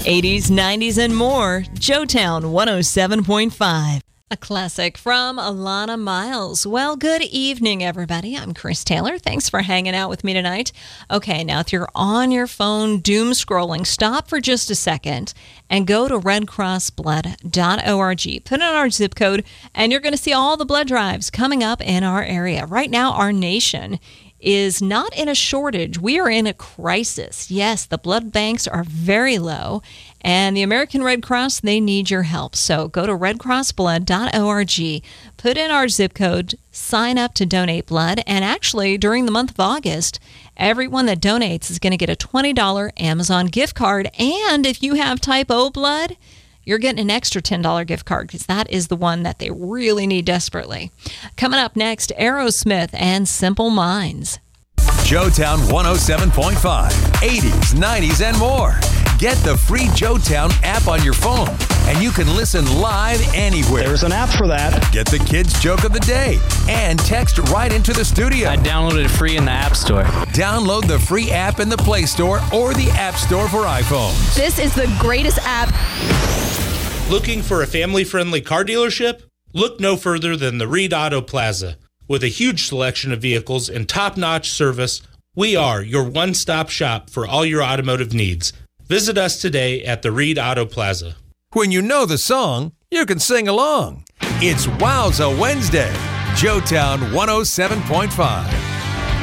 80s, 90s, and more. Joetown 107.5. A classic from Alana Miles. Well, good evening, everybody. I'm Chris Taylor. Thanks for hanging out with me tonight. Okay, now if you're on your phone doom scrolling, stop for just a second and go to redcrossblood.org. Put in our zip code, and you're going to see all the blood drives coming up in our area. Right now, our nation is not in a shortage. We are in a crisis. Yes, the blood banks are very low, and the American Red Cross, they need your help. So go to redcrossblood.org, put in our zip code, sign up to donate blood, and actually, during the month of August, everyone that donates is going to get a $20 Amazon gift card, and if you have type O blood, you're getting an extra $10 gift card because that is the one that they really need desperately. Coming up next, Aerosmith and Simple Minds. Joetown 107.5, 80s, 90s, and more. Get the free Joetown app on your phone, and you can listen live anywhere. There's an app for that. Get the kids' joke of the day and text right into the studio. I downloaded it free in the App Store. Download the free app in the Play Store or the App Store for iPhones. This is the greatest app. Looking for a family-friendly car dealership? Look no further than the Reed Auto Plaza. With a huge selection of vehicles and top-notch service, we are your one-stop shop for all your automotive needs. Visit us today at the Reed Auto Plaza. When you know the song, you can sing along. It's Wowza Wednesday, Joetown 107.5.